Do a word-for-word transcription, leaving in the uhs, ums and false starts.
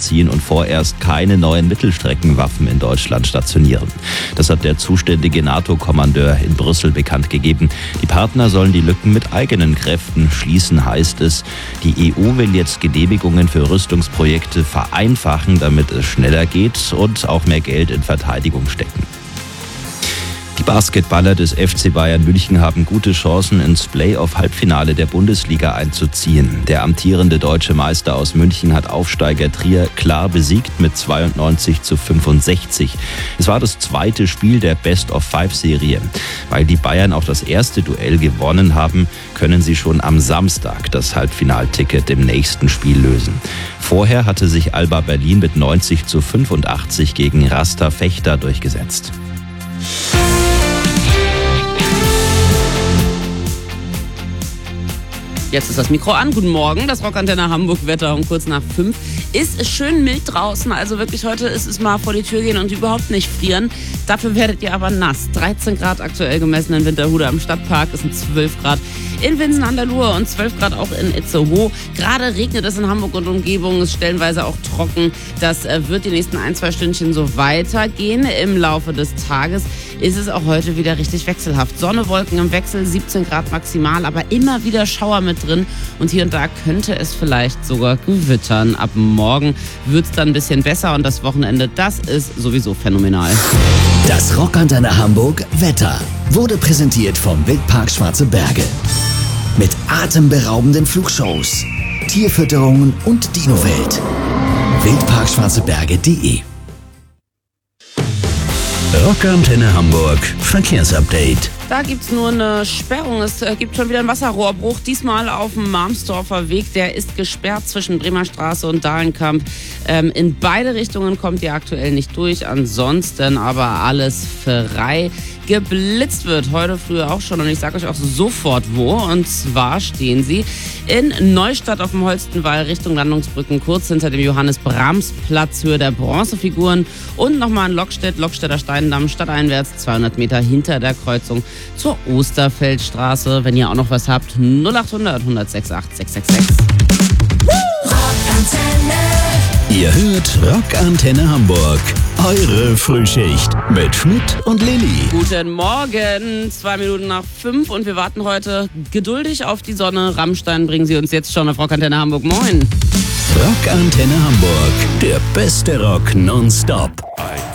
zurückziehen und vorerst keine neuen Mittelstreckenwaffen in Deutschland stationieren. Das hat der zuständige NATO-Kommandeur in Brüssel bekannt gegeben. Die Partner sollen die Lücken mit eigenen Kräften schließen, heißt es. Die E U will jetzt Genehmigungen für Rüstungsprojekte vereinfachen, damit es schneller geht und auch mehr Geld in Verteidigung stecken. Die Basketballer des F C Bayern München haben gute Chancen, ins Play-off-Halbfinale der Bundesliga einzuziehen. Der amtierende deutsche Meister aus München hat Aufsteiger Trier klar besiegt mit zweiundneunzig zu fünfundsechzig. Es war das zweite Spiel der Best-of-Five-Serie. Weil die Bayern auch das erste Duell gewonnen haben, können sie schon am Samstag das Halbfinalticket im nächsten Spiel lösen. Vorher hatte sich Alba Berlin mit neunzig zu fünfundachtzig gegen Rasta Fechter durchgesetzt. Jetzt ist das Mikro an. Guten Morgen, das Rockantenne Hamburg, Wetter um kurz nach fünf. Ist schön mild draußen, also wirklich heute ist es mal vor die Tür gehen und überhaupt nicht frieren. Dafür werdet ihr aber nass. dreizehn Grad aktuell gemessen in Winterhude am Stadtpark, es sind zwölf Grad in Winsen an der Luhe und zwölf Grad auch in Itzehoe. Gerade regnet es in Hamburg und Umgebung, ist stellenweise auch trocken. Das wird die nächsten ein, zwei Stündchen so weitergehen. Im Laufe des Tages ist es auch heute wieder richtig wechselhaft. Sonne, Wolken im Wechsel, siebzehn Grad maximal, aber immer wieder Schauer mit drin und hier und da könnte es vielleicht sogar gewittern. Ab morgen wird es dann ein bisschen besser und das Wochenende, das ist sowieso phänomenal. Das Rockantenne Hamburg Wetter wurde präsentiert vom Wildpark Schwarze Berge. Mit atemberaubenden Flugshows, Tierfütterungen und Dino-Welt. wildpark schwarze berge punkt de Rockantenne Hamburg Verkehrsupdate. Da gibt's nur eine Sperrung. Es gibt schon wieder einen Wasserrohrbruch. Diesmal auf dem Marmsdorfer Weg. Der ist gesperrt zwischen Bremer Straße und Dahlenkamp. Ähm, in beide Richtungen kommt ihr aktuell nicht durch. Ansonsten aber alles frei. Geblitzt wird heute früh auch schon und ich sage euch auch sofort wo. Und zwar stehen sie in Neustadt auf dem Holstenwall Richtung Landungsbrücken, kurz hinter dem Johannes-Brahms-Platz, Höhe der Bronzefiguren und nochmal in Lockstedt, Lockstädter Steindamm, stadteinwärts zweihundert Meter hinter der Kreuzung zur Osterfeldstraße. Wenn ihr auch noch was habt, null acht hundert, hundertsechs acht sechs sechs sechs. Ihr hört Rockantenne Hamburg. Eure Frühschicht mit Schmidt und Lilly. Guten Morgen, zwei Minuten nach fünf und wir warten heute geduldig auf die Sonne. Rammstein bringen sie uns jetzt schon auf Rockantenne Hamburg. Moin. Rockantenne Hamburg, der beste Rock nonstop.